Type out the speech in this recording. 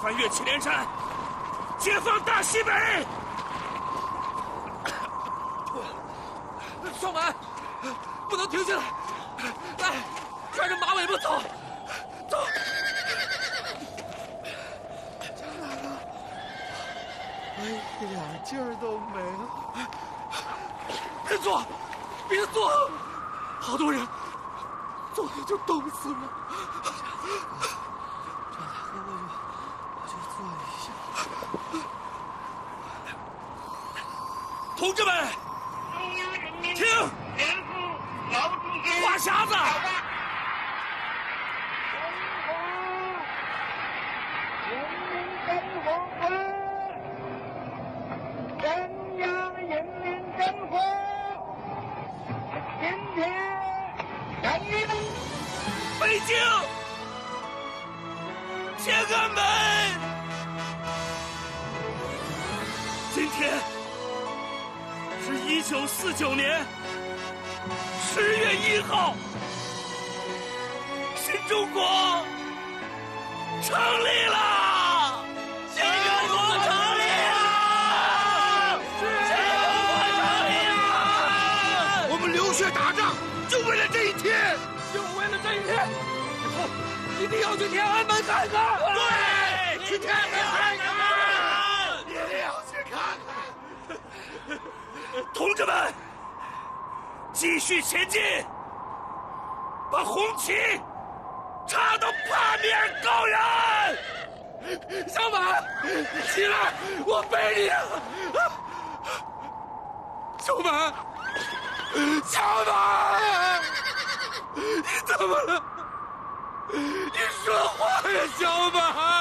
穿越祁连山，解放大西北！ 双满，不能停下来！来，拽着马尾巴走，走！ 江大哥，我一点劲儿都没了。 别坐，别坐，好多人，坐下就冻死了。 张大哥，我就坐一下。 同志们，听，话匣子。北京天安门，今天是1949年10月1号，新中国成立了！新中国成立了！新中国成立了！我们流血打仗，就为了这一天。就为了这一天，以后一定要去天安门看看。对，去天安门看看，一定要去看看。同志们，继续前进，把红旗插到八面高原。小马，起来，我背你啊！小马，小马。你怎么了？你说话呀，小马！